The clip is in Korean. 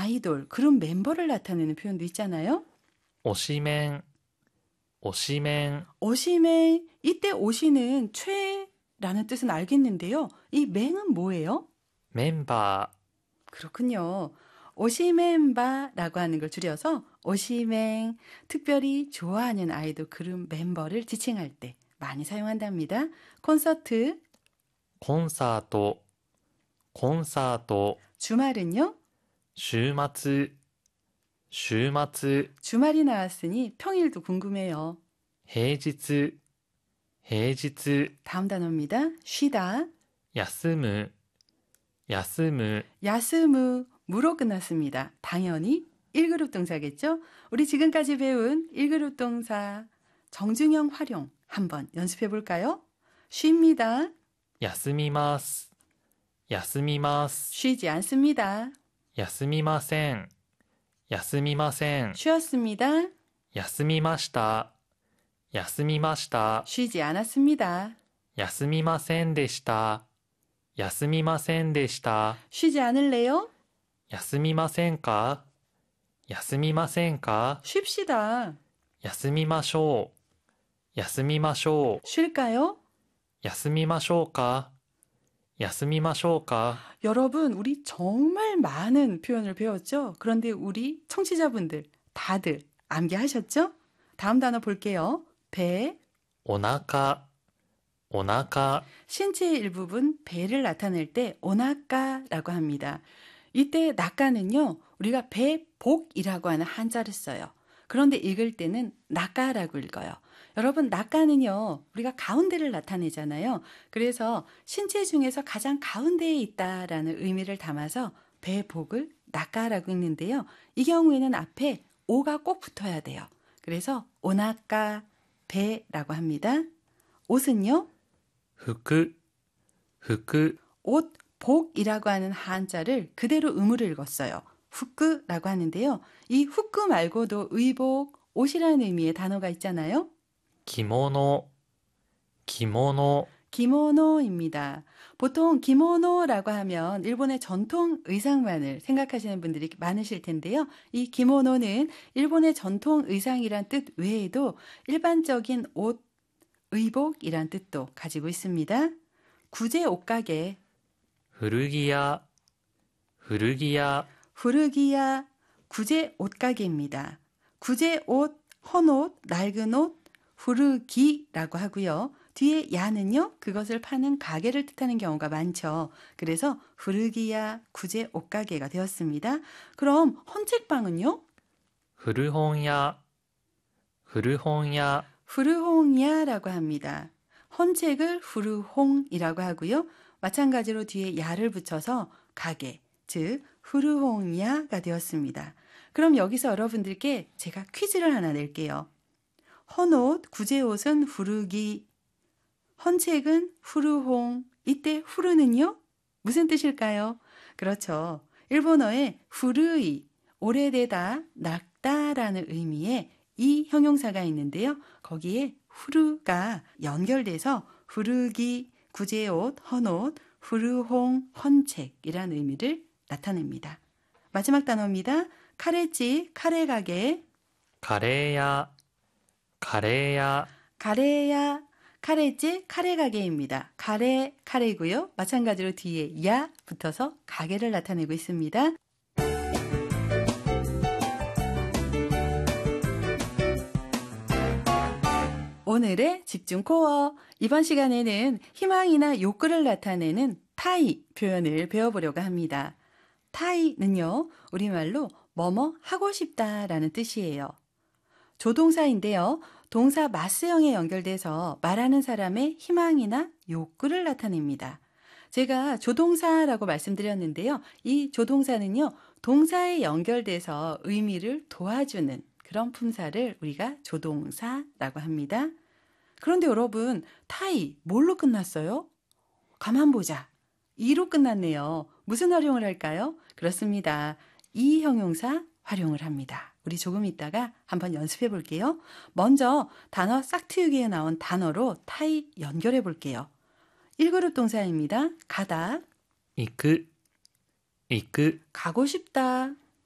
아이돌, 그룹 멤버를 나타내는 표현도 있잖아요. 推しメン、推しメン、 오시맹, 이때 오시는 최라는 뜻은 알겠는데요. 이 맹은 뭐예요? メンバ 그렇군요. 오시멤바라고 하는 걸 줄여서 오시맹, 특별히 좋아하는 아이돌 그룹 멤버를 지칭할 때 많이 사용한답니다. 콘서트, ー、コンサート、コンサート、 주말은요? 週末、週末、 주말이 나왔으니 평일도 궁금해요. 平日、平日、 다음 단어입니다. 쉬다, 休む、休む、 야스무, 무로 끝났습니다. 당연히 1그룹 동사겠죠? 우리 지금까지 배운 1그룹 동사 정중형 활용 한번 연습해 볼까요? 쉽니다. 休みます、休みます、 쉬지 않습니다. 休みません、休みません、 쉬었습니다. 休みました、休みました、 쉬지 않았습니다. 休みませんでした、休みませんでした、 쉬지 않을래요? 休みませんか、休みませんか、 쉽시다. 休みましょう、休みましょう、 쉴까요? 休みましょうか、休みましょうか。 여러분, 우리 정말 많은 표현을 배웠죠? 그런데 우리 청취자분들 다들 암기하셨죠? 다음 단어 볼게요. 배, お腹、お腹、 신체의 일부분 배를 나타낼 때 오나까라고 합니다. 이때 나까는요, 우리가 배복이라고 하는 한자를 써요. 그런데 읽을 때는 나까라고 읽어요. 여러분, 나까는요, 우리가 가운데를 나타내잖아요. 그래서 신체 중에서 가장 가운데에 있다라는 의미를 담아서 배복을 나까라고 읽는데요. 이 경우에는 앞에 오가 꼭 붙어야 돼요. 그래서 오나까 배라고 합니다. 옷은요, 服、服、 옷, 복이라고 하는 한자를 그대로 음으로 읽었어요. 후크라고 하는데요. 이 후크 말고도 의복, 옷이라는 의미의 단어가 있잖아요. 着物、着物、 기모노입니다. 보통 기모노라고 하면 일본의 전통 의상만을 생각하시는 분들이 많으실 텐데요. 이 기모노는 일본의 전통 의상이란 뜻 외에도 일반적인 옷, 의복이란 뜻도 가지고 있습니다. 구제 옷가게, 古着屋、古着屋、 후르기야, 구제 옷가게입니다. 구제 옷, 헌옷, 낡은 옷, 후르기라고 하고요. 뒤에 야는요, 그것을 파는 가게를 뜻하는 경우가 많죠. 그래서 후르기야, 구제 옷가게가 되었습니다. 그럼 헌책방은요? 古本屋、古本屋、 후르홍야라고 합니다. 헌책을 후르홍이라고 하고요. 마찬가지로 뒤에 야를 붙여서 가게, 즉 후르홍야가 되었습니다. 그럼 여기서 여러분들께 제가 퀴즈를 하나 낼게요. 헌옷, 구제옷은 후르기, 헌책은 후르홍, 이때 후르는요? 무슨 뜻일까요? 그렇죠. 일본어에 후르이, 오래되다, 낡다라는 의미의 이 형용사가 있는데요. 거기에 후르가 연결돼서 후르기, 구제옷, 헌옷, 후르홍, 헌책이라는 의미를 나타냅니다. 마지막 단어입니다. 카레집, 카레가게, カレー屋、カレー屋、 가래야, 카레집, 카레가게입니다. 가래, 카레고요. 마찬가지로 뒤에 야 붙어서 가게를 나타내고 있습니다. 오늘의 집중 코어. 이번 시간에는 희망이나 욕구를 나타내는 타이 표현을 배워보려고 합니다. 타이는요, 우리말로 뭐뭐 하고 싶다라는 뜻이에요. 조동사인데요. 동사 마스형에 연결돼서 말하는 사람의 희망이나 욕구를 나타냅니다. 제가 조동사라고 말씀드렸는데요. 이 조동사는요, 동사에 연결돼서 의미를 도와주는 그런 품사를 우리가 조동사라고 합니다. 그런데 여러분, 타이 뭘로 끝났어요? 가만 보자. 이로 끝났네요. 무슨 활용을 할까요? 그렇습니다. 이 형용사 활용을 합니다. 우리 조금 있다가 한번 연습해 볼게요. 먼저 단어 싹트우기에 나온 단어로 타이 연결해 볼게요. 1그룹 동사입니다. 가다, 行く、行く、 가고 싶다,